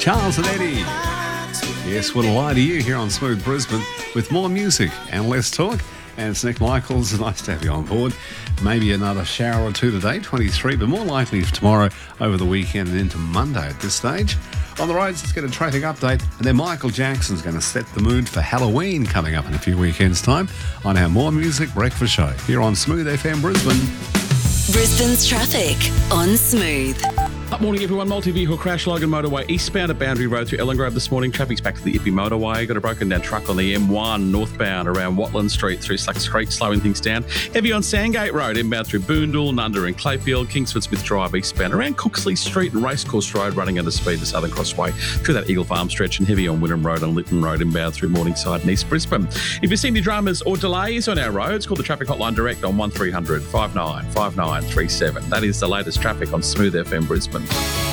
Charles and Eddie. Yes, what a lie to you here on Smooth Brisbane with more music and less talk. And it's Nick Michaels. Nice to have you on board. Maybe another shower or two today, 23, but more likely for tomorrow, over the weekend and into Monday at this stage. On the roads, let's get a traffic update. And then Michael Jackson's going to set the mood for Halloween coming up in a few weekends' time on our More Music Breakfast Show here on Smooth FM Brisbane. Brisbane's traffic on Smooth. Good morning, everyone. Multi-vehicle crash, Logan Motorway, eastbound at Boundary Road through Ellengrove this morning. Traffic's back to the Ippy Motorway. Got a broken down truck on the M1 northbound around Watland Street through Slacks Creek, slowing things down. Heavy on Sandgate Road, inbound through Boondall, Nunda and Clayfield, Kingsford Smith Drive eastbound around Cooksley Street and Racecourse Road, running under speed to Southern Crossway through that Eagle Farm stretch, and heavy on Wynnum Road and Lytton Road, inbound through Morningside and East Brisbane. If you see any dramas or delays on our roads, call the traffic hotline direct on 1300 59 5937. That is the latest traffic on Smooth FM Brisbane.